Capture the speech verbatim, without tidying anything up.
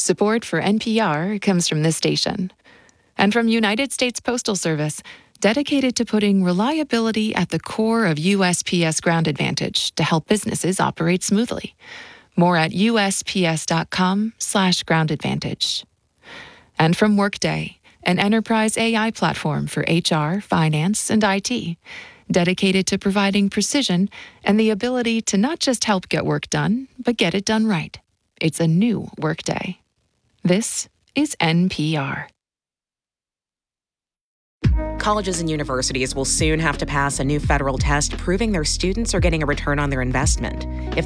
Support for N P R comes from this station. And from United States Postal Service, dedicated to putting reliability at the core of U S P S Ground Advantage to help businesses operate smoothly. More at U S P S dot com slash ground advantage. And from Workday, an enterprise A I platform for H R, finance, and I T, dedicated to providing precision and the ability to not just help get work done, but get it done right. It's a new Workday. This is N P R. Colleges and universities will soon have to pass a new federal test proving their students are getting a return on their investment. If